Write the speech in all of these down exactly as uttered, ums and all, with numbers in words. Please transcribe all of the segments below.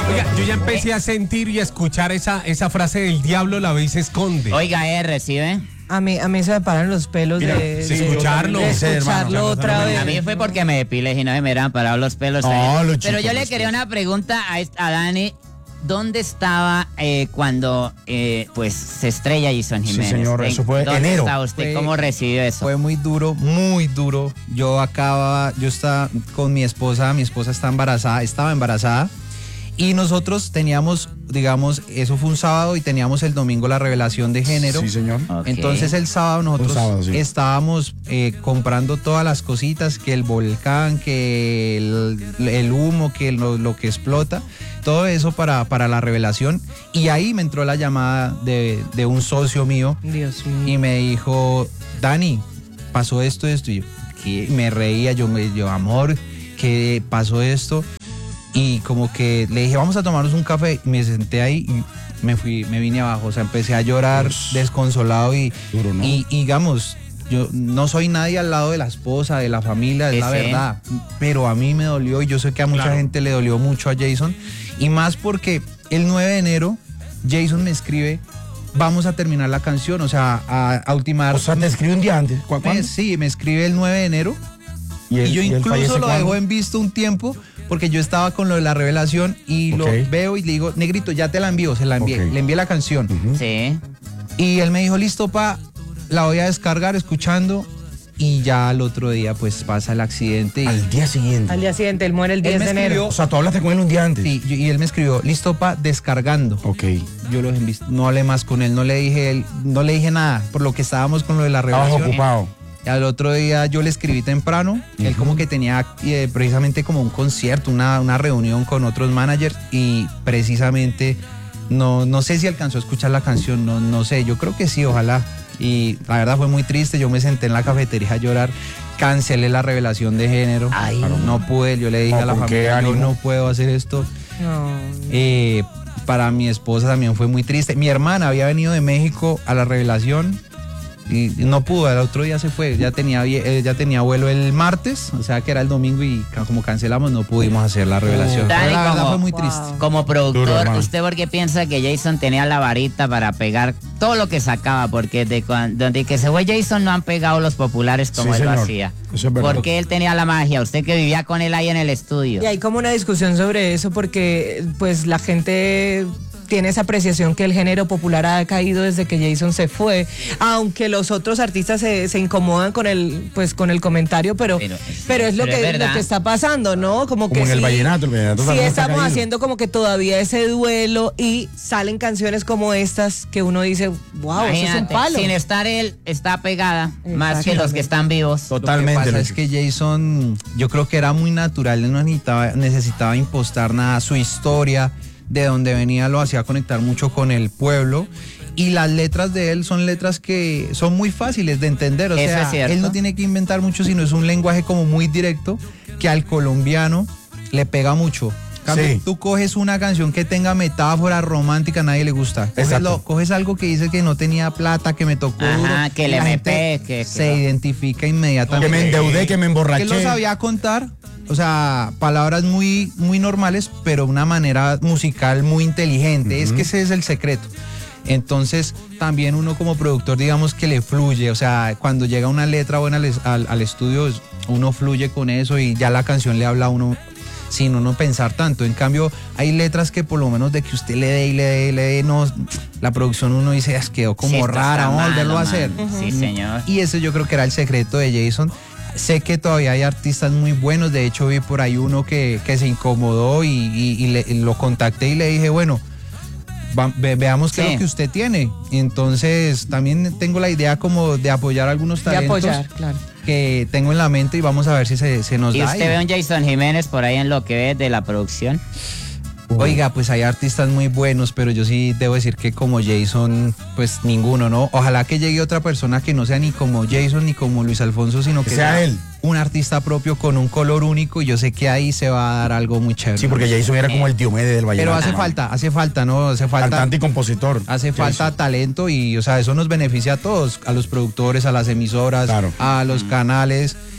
Oiga, yo ya empecé a sentir y a escuchar esa, esa frase del diablo la ve y se esconde. Oiga, R, ¿sí ve? A mí, a mí se me paran los pelos Mira, de, sí, de- escucharlo. de Sí, escucharlo hermano, otra vez. A mí fue porque me depilé y no se me hubieran parado los pelos. No, ahí. los Pero chicos, yo le los quería una pregunta a, est- a Dani. ¿Dónde estaba eh, cuando eh, pues se estrella Jason Sí, Jiménez? señor, ¿En- eso fue ¿Dónde enero. estaba usted? Fue- ¿Cómo recibió eso? Fue muy duro, muy duro. Yo acababa, yo estaba con mi esposa, mi esposa está embarazada, estaba embarazada. Y nosotros teníamos, digamos, eso fue un sábado y teníamos el domingo la revelación de género. Sí, señor. Ok. Entonces el sábado nosotros Un sábado, sí. estábamos eh, comprando todas las cositas, que el volcán, que el, el humo, que lo, lo que explota, todo eso para, para la revelación. Y ahí me entró la llamada de, de un socio mío Dios mío. y me dijo, Dani, pasó esto, esto. Y yo, ¿qué? Me reía, yo, me, yo, amor, ¿qué pasó esto? Y como que le dije, vamos a tomarnos un café. Y me senté ahí y me fui, me vine abajo. O sea, empecé a llorar Pues, desconsolado y, duro, ¿no? y, y digamos, yo no soy nadie al lado de la esposa, de la familia, es Sí, la sí. verdad. Pero a mí me dolió y yo sé que a mucha Claro. gente le dolió mucho a Jason. Y más porque el nueve de enero, Jason me escribe, vamos a terminar la canción, o sea, a, a ultimar. O sea, te escribe un día antes. ¿Cu- Me- ¿Cuándo? sí, me escribe el nueve de enero. Y, él- yo él incluso fallece lo cuándo? dejo en visto un tiempo porque yo estaba con lo de la revelación y Ok. lo veo y le digo, negrito, ya te la envío, se la envié, Ok. le envié la canción. Ujú. Sí. Y él me dijo, listo, pa, la voy a descargar escuchando. Y ya al otro día pues pasa el accidente. Y, Al día siguiente. Al día siguiente, él muere el Él diez me de enero. escribió- O sea, tú hablaste con él un día antes. sí, yo- y él me escribió, listo, pa, descargando. Ok. Yo lo dejé en visto, no hablé más con él, no le dije, él- no le dije nada, por lo que estábamos con lo de la Estabas revelación. ocupado. Y al otro día yo le escribí temprano, él como que tenía eh, precisamente como un concierto, una, una reunión con otros managers y precisamente no, no sé si alcanzó a escuchar la canción, no, no sé, yo creo que sí, ojalá. Y la verdad fue muy triste, yo me senté en la cafetería a llorar, cancelé la revelación de género, Ay. no pude, yo le dije No, a la ¿con qué familia, yo ánimo? no puedo hacer esto. No. Eh, para mi esposa también fue muy triste. Mi hermana había venido de México a la revelación y no pudo, el otro día se fue, ya tenía, vie- eh, ya tenía vuelo el martes, o sea que era el domingo y ca- como cancelamos no pudimos hacer la revelación. Dani, Pero la verdad como- fue muy Wow. triste. Como productor, Duro, hermano. ¿usted por qué piensa que Jason tenía la varita para pegar todo lo que sacaba? Porque de cuando donde que se fue Jason no han pegado los populares como Sí, él lo señor. hacía. Eso es verdad. Porque él tenía la magia, usted que vivía con él ahí en el estudio. Y hay como una discusión sobre eso porque pues la gente tiene esa apreciación que el género popular ha caído desde que Jason se fue, aunque los otros artistas se, se incomodan con el pues con el comentario, pero Pero- pero, es lo pero es que verdad. lo que está pasando, ¿no? Como, Como que en el sí- vallenato, el vallenato sí también está estamos caído. haciendo como que todavía ese duelo y salen canciones como estas que uno dice, wow, eso es un Imagínate, palo. sin estar él, está pegada más que Exactamente. los que están vivos. Totalmente. Lo que pasa es Lucho. que Jason, yo creo que era muy natural, él no necesitaba, necesitaba impostar nada, su historia, de donde venía lo hacía conectar mucho con el pueblo. Y las letras de él son letras que son muy fáciles de entender. O Eso sea, es cierto. él no tiene que inventar mucho, sino es un lenguaje como muy directo que al colombiano le pega mucho. Cambio, Sí. Tú coges una canción que tenga metáfora romántica, a nadie le gusta. Coges, Exacto. lo- coges algo que dice que no tenía plata, que me tocó Ajá, duro, que y el la M gente P, que- que se no. identifica Que inmediatamente. me endeudé, que me Que emborraché. él lo sabía contar, o sea, palabras muy, muy normales, pero de una manera musical muy inteligente. Es que ese es el secreto. Entonces, también uno como productor, digamos que le fluye, o sea, cuando llega una letra buena al, al- al estudio, uno fluye con eso y ya la canción le habla a uno sin uno pensar tanto. En cambio, hay letras que por lo menos de que usted le dé y le dé y le dé, no, la producción uno dice, "Es quedó como Sí, esto rara, está vamos a volverlo malo, a hacer". man. Sí, señor. Y ese yo creo que era el secreto de Jason. Sé que todavía hay artistas muy buenos, de hecho vi por ahí uno que, que se incomodó y, y- y le- y lo contacté y le dije, bueno, va- ve- veamos qué Sí. es lo que usted tiene. Entonces también tengo la idea como de apoyar algunos de talentos apoyar, claro. que tengo en la mente y vamos a ver si se, se nos ¿Y da. usted Y- ve un Jason Jiménez por ahí en lo que ve de la producción? Oiga, pues hay artistas muy buenos, pero yo sí debo decir que como Jason, pues ninguno, ¿no? Ojalá que llegue otra persona que no sea ni como Jason ni como Luis Alfonso, sino que Que sea él. un artista propio con un color único y yo sé que ahí se va a dar algo muy chévere. Sí, porque Jason era como el Diomedes del vallenato. Pero hace hermano. falta, hace falta, ¿no? Hace falta, Cantante y compositor. hace Jason. falta talento y, o sea, eso nos beneficia a todos, a los productores, a las emisoras, Claro. a los canales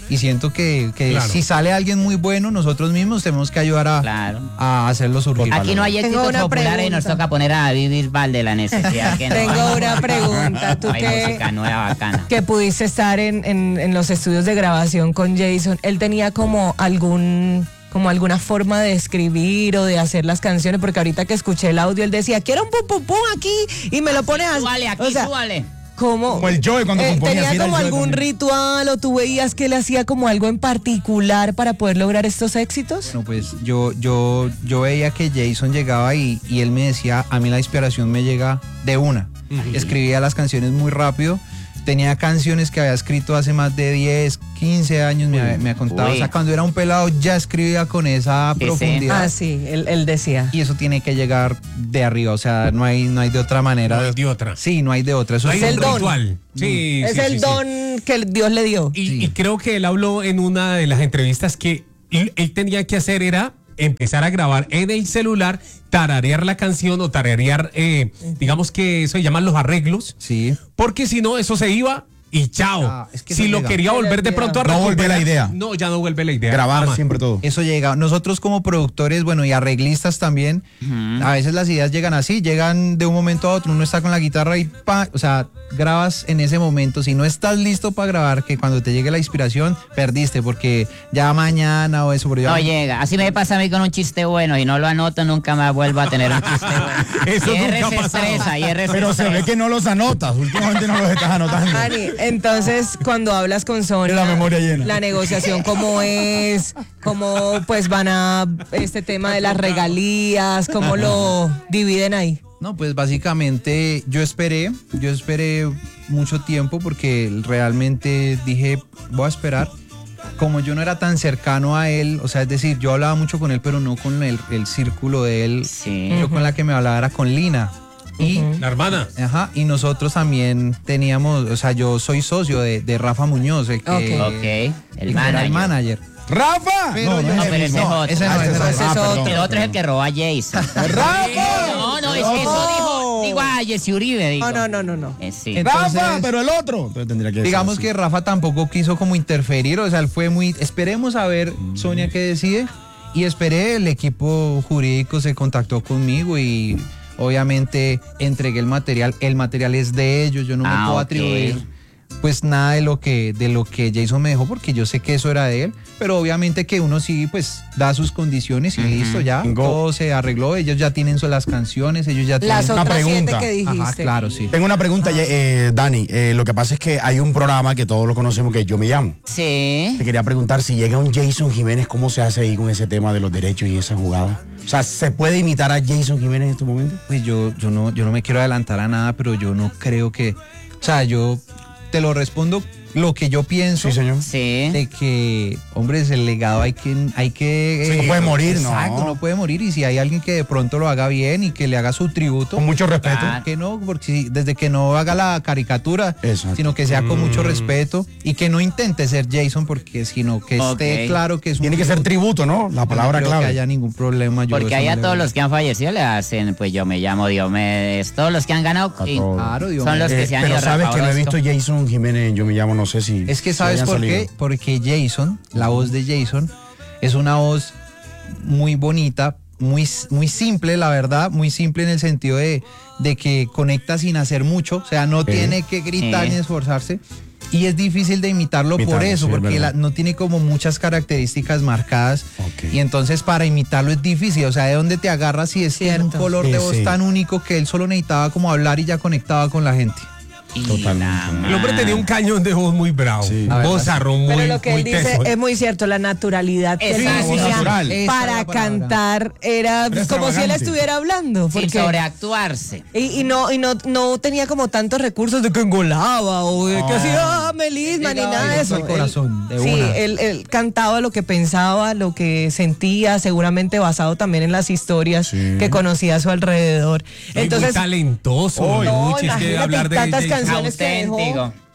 Y siento que, que Claro. si sale alguien muy bueno, nosotros mismos tenemos que ayudar a, Claro. a hacerlo surgir. Aquí no hay Tengo éxitos una populares y nos pregunta. toca poner a David Bisbal de la necesidad que no Tengo hay. una pregunta. Tú Hay que, música nueva bacana. que pudiste estar en, en- en los estudios de grabación con Jason, ¿él tenía como algún como alguna forma de escribir o de hacer las canciones? Porque ahorita que escuché el audio, él decía, quiero un pum pum pum aquí y me lo pones así. Súbale, aquí O sea, súbale. ¿cómo? Como el Joey cuando componía, ¿Tenía así era el como Joey algún también. ritual o tú veías que él hacía como algo en particular para poder lograr estos éxitos? No, pues yo, yo, yo veía que Jason llegaba y, y él me decía, a mí la inspiración me llega de una. Escribía las canciones muy rápido. Tenía canciones que había escrito hace más de diez, quince años, me, me ha contado. Uy. O sea, cuando era un pelado ya escribía con esa Sí, sí. profundidad. Ah, sí, él, él decía. Y eso tiene que llegar de arriba, o sea, no hay, no hay de otra manera. No hay de otra. Sí, no hay de otra. Eso No hay es el un don. ritual. Sí, es sí, el sí, sí. don que Dios le dio. Y, Sí. y creo que él habló en una de las entrevistas que él, él tenía que hacer era empezar a grabar en el celular, tararear la canción o tararear, eh, digamos que eso se llaman los arreglos, Sí. porque si no, eso se iba y chao. Ah, es que si eso lo llega. quería Se le volver de olvida. pronto a No vuelve la recuperar, idea. No, ya no vuelve la idea. Grabar Jamás. siempre todo. Eso llega. Nosotros como productores, bueno, y arreglistas también, a veces las ideas llegan así, llegan de un momento a otro, uno está con la guitarra y pa, o sea, grabas en ese momento. Si no estás listo para grabar, que cuando te llegue la inspiración, perdiste, porque ya mañana o eso, pero ya No llega. Así me pasa a mí con un chiste bueno y no lo anoto, nunca más vuelvo a tener un chiste bueno. Eso y R nunca se ha pasado. estresa, y R se Pero se ve estresa. que no los anotas. Últimamente no los estás anotando. Ani, entonces cuando hablas con Sonia, La memoria llena. la negociación cómo es, cómo pues van a este tema de las regalías, cómo lo dividen ahí. No, pues básicamente yo esperé, yo esperé mucho tiempo porque realmente dije, voy a esperar. Como yo no era tan cercano a él, o sea, es decir, yo hablaba mucho con él, pero no con el, el círculo de él. Sí. Yo con la que me hablaba era con Lina. Y, La hermana. ajá, y nosotros también teníamos, o sea, yo soy socio de, de Rafa Muñoz, el que, Ok. Ok, el el que era manager. el manager. ¡Rafa! Pero yo- No, es pero el ese mismo. es otro. ese no, Ah, ese no. ese Ese ah, es perdón, otro. El otro es el que robó a Jason. ¡Rafa! No, no, es que eso dijo, digo a Jesse Uribe, digo. No, no, no, no, no. Eh, sí. Entonces- ¡Rafa! Pero el otro. Entonces tendría que Digamos decir que Rafa tampoco quiso como interferir, o sea, él fue muy, esperemos a ver Sonia qué decide, y esperé, el equipo jurídico se contactó conmigo y obviamente entregué el material, el material es de ellos, yo no me Ah, puedo ok. atribuir pues nada de lo que de lo que Jason me dejó porque yo sé que eso era de él, pero obviamente que uno sí pues da sus condiciones y listo, ya Go. todo se arregló, ellos ya tienen las canciones, ellos ya Las tienen Una otras siete pregunta. que dijiste. Ajá, claro, sí. Tengo una pregunta, eh, Dani. Eh, lo que pasa es que hay un programa que todos lo conocemos que Yo Me Llamo. Sí. Te quería preguntar si llega un Jason Jiménez, ¿cómo se hace ahí con ese tema de los derechos y esa jugada? O sea, ¿se puede imitar a Jason Jiménez en estos momentos? Pues yo, yo no, yo no me quiero adelantar a nada, pero yo no creo que, o sea, yo te lo respondo lo que yo pienso. Sí, señor. Sí. De que, hombre, es el legado hay que, hay que. Sí, no puede morir, ¿no? Exacto, no puede morir. Y si hay alguien que de pronto lo haga bien y que le haga su tributo. Con mucho respeto. Claro. Que no, porque si- desde que no haga la caricatura, Exacto. sino que sea con mucho respeto y que no intente ser Jason, porque sino que esté Ok. claro que es un Tiene que ser tributo, ¿no? La No palabra creo clave. que haya ningún problema. yo Porque eso ahí no a le todos veo. los que han fallecido le hacen, pues yo me llamo Diomedes. Todos los que han ganado A y todos. Claro, Dios son mío. los que Eh, se han pero ido. sabes Rafa que no he Orozco. visto Jason Jiménez en Yo Me Llamo, no sé si. Es que si ¿sabes hayan por qué? salido. Porque Jason, la voz de Jason, es una voz muy bonita, muy, muy simple, la verdad, muy simple en el sentido de, de que conecta sin hacer mucho, o sea, no Sí. tiene que gritar Sí. ni esforzarse. Y es difícil de imitarlo por Imitarlo, eso, sí, es porque la- verdad. no tiene como muchas características marcadas. Ok. Y entonces para imitarlo es difícil, o sea, de dónde te agarras si es que es un Cierto. color Sí, de voz sí. tan único que él solo necesitaba como hablar y ya conectaba con la gente. Y Totalmente. la El hombre tenía un cañón de voz muy bravo. Sí. La verdad, Vozarrón muy, Pero lo que muy él dice teso. es muy cierto, la naturalidad que él Exacto. tenía Natural. Esa es para la palabra. cantar era Era como si él extravagante. estuviera hablando. Sin Porque, sobreactuarse. y, y no, y no, no tenía como tantos recursos de que engolaba o de que hacía melisma ni Llegaba nada de directo eso. al corazón, Él- de sí, una. él, él cantaba lo que pensaba, lo que sentía, seguramente basado también en las historias Sí. que conocía a su alrededor. Muy Entonces, talentoso. Hoy. muy no, mucho, es que imagínate hablar de tantas Jason. canciones que dejó. Auténtico.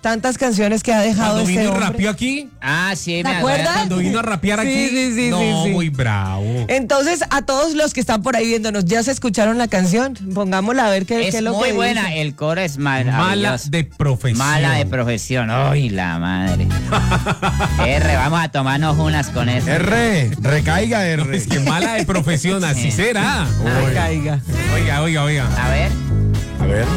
Tantas canciones que ha dejado Cuando este vino y hombre. rapeó aquí, Ah, sí, ¿Te me acuerdas? acuerdo. cuando vino a rapear Sí, aquí, sí, sí, no, sí, sí. muy bravo. Entonces, a todos los que están por ahí viéndonos, ¿ya se escucharon la canción? Pongámosla a ver qué, qué Es es lo muy que buena, dice. el coro es Mala maravilloso. de profesión. Mala de profesión. ¡Ay, la madre! R, vamos a tomarnos unas con eso. R, recaiga R. Es que mala de profesión, así Sí. será. Ay, caiga. Oiga, oiga, oiga. A ver. A ver.